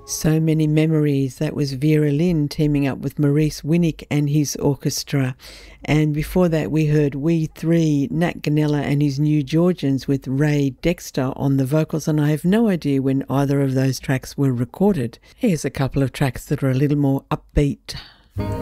So Many Memories. That was Vera Lynn teaming up with Maurice Winnick and his orchestra. And before that we heard We Three, Nat Ganella and his New Georgians with Ray Dexter on the vocals, and I have no idea when either of those tracks were recorded. Here's a couple of tracks that are a little more upbeat.